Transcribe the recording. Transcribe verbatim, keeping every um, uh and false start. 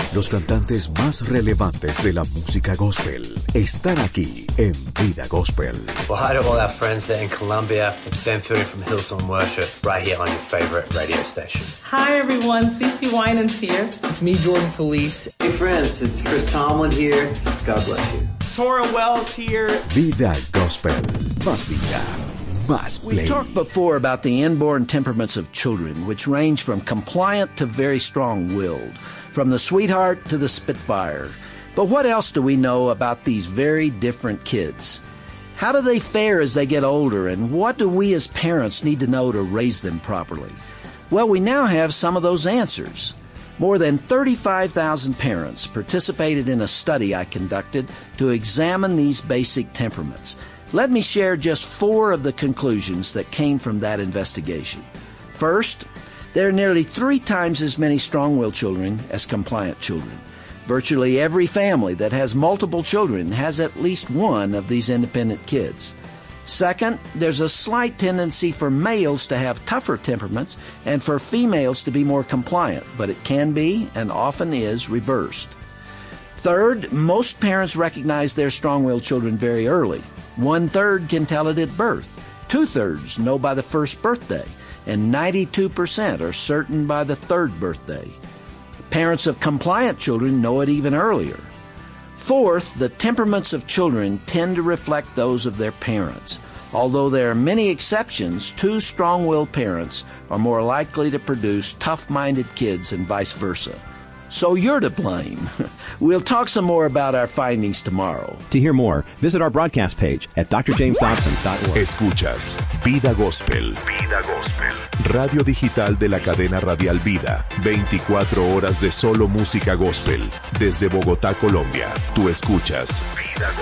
Los cantantes más relevantes de la música gospel están aquí en Vida Gospel. Well, hi to all our friends there in Colombia. It's Ben Fury from Hillsong Worship, right here on your favorite radio station. Hi everyone, Cece Winans here. It's me, Jordan Felice. Hey friends, it's Chris Tomlin here. God bless you. Tora Wells here. Vida Gospel. Más vida, más play. We've talked before about the inborn temperaments of children, which range from compliant to very strong-willed, from the sweetheart to the spitfire. But what else do we know about these very different kids? How do they fare as they get older, and what do we as parents need to know to raise them properly? Well, we now have some of those answers. More than thirty-five thousand parents participated in a study I conducted to examine these basic temperaments. Let me share just four of the conclusions that came from that investigation. First, there are nearly three times as many strong-willed children as compliant children. Virtually every family that has multiple children has at least one of these independent kids. Second, there's a slight tendency for males to have tougher temperaments and for females to be more compliant, but it can be and often is reversed. Third, most parents recognize their strong-willed children very early. One-third can tell it at birth. Two-thirds know by the first birthday, and ninety-two percent are certain by the third birthday. Parents of compliant children know it even earlier. Fourth, the temperaments of children tend to reflect those of their parents. Although there are many exceptions, two strong-willed parents are more likely to produce tough-minded kids and vice versa. So you're to blame. We'll talk some more about our findings tomorrow. To hear more, visit our broadcast page at d r james dobson dot org. Escuchas Vida Gospel. Vida Gospel. Radio digital de la cadena radial Vida. veinticuatro horas de solo música gospel. Desde Bogotá, Colombia. Tú escuchas Vida Gospel.